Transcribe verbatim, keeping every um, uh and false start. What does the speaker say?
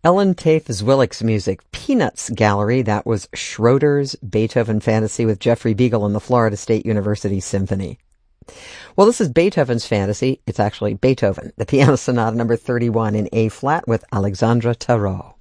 Ellen Tafe Zwillich's music, Peanuts Gallery. That was Schroeder's Beethoven Fantasy with Jeffrey Beagle and the Florida State University Symphony. Well, this is Beethoven's Fantasy. It's actually Beethoven, the Piano Sonata number thirty-one in A-flat with Alexandre Tarot.